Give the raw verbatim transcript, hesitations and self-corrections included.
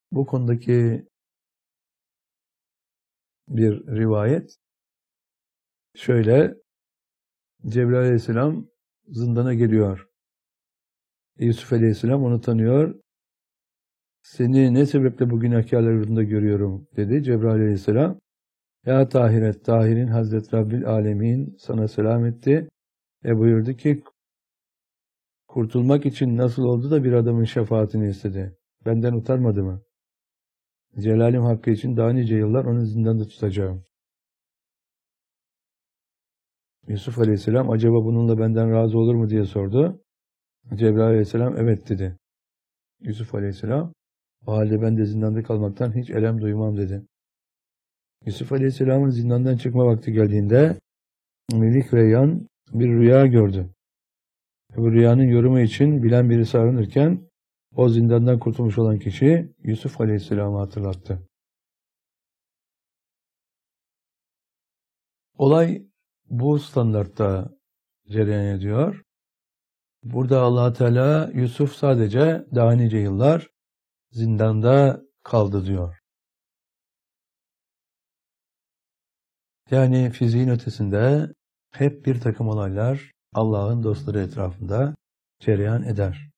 Bu konudaki bir rivayet şöyle: Cebrail Aleyhisselam zindana geliyor. Yusuf Aleyhisselam onu tanıyor. Seni ne sebeple bu günahkarlar yurdunda görüyorum dedi Cebrail Aleyhisselam. Ya Tahiret, Tahir'in Hazreti Rabbil Alemin sana selam etti. E buyurdu ki, kurtulmak için nasıl oldu da bir adamın şefaatini istedi. Benden utanmadı mı? Celalim hakkı için daha nice yıllar onu zindanda tutacağım. Yusuf Aleyhisselam acaba bununla benden razı olur mu diye sordu. Cebrail Aleyhisselam evet dedi. Yusuf Aleyhisselam o halde ben de zindanda kalmaktan hiç elem duymam dedi. Yusuf Aleyhisselam'ın zindandan çıkma vakti geldiğinde Melik Reyyan bir rüya gördü. Bu rüyanın yorumu için bilen birisi aranırken o zindandan kurtulmuş olan kişi Yusuf Aleyhisselam'ı hatırlattı. Olay bu standartta cereyan ediyor. Burada Allah Teala Yusuf sadece daha nice yıllar zindanda kaldı diyor. Yani fiziğin ötesinde hep bir takım olaylar Allah'ın dostları etrafında cereyan eder.